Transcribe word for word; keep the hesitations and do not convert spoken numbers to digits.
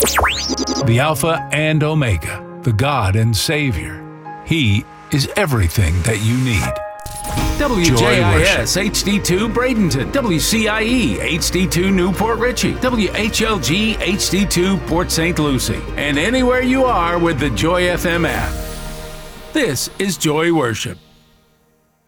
the Alpha and Omega, the God and Savior. He is everything that you need. W J I S H D two Bradenton, W C I E H D two Newport Richey, W H L G H D two Port Saint Lucie, and anywhere you are with the Joy F M app. This is Joy Worship.